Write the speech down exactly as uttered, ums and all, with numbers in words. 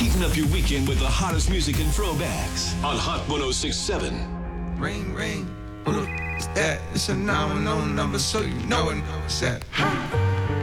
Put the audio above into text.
Heating up your weekend with the hottest music and throwbacks on Hot one oh six point seven. Ring, ring, who the f- is that? It's a nine one oh number, so you know it. What's that?